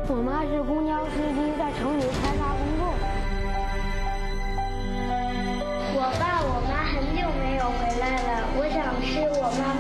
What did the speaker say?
我妈是公交司机，在城里开发工作。 我爸我妈很久没有回来了，我想吃我妈